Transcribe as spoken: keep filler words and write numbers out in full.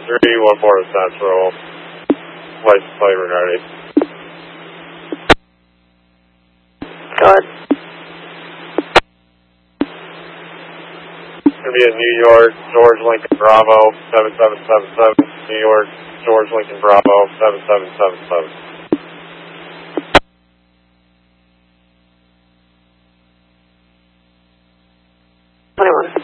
three one four Central. License plate when ready. Go ahead. It's going to be in New York, George Lincoln Bravo, seven seven seven seven. New York, George Lincoln Bravo, seven seven seven seven. twenty-one.